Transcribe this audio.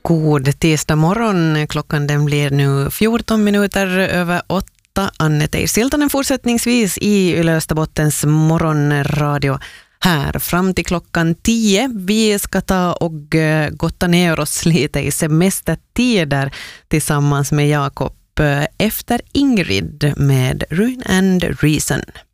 God tisdag morgon. Klockan den blir nu 14 minuter över 8. Anne Teir-Siltanen fortsättningsvis i Yle Österbottens morgonradio här fram till klockan 10. Vi ska ta och gotta ner oss lite i semestertider tillsammans med Jakob efter Ingrid med Ruin and Reason.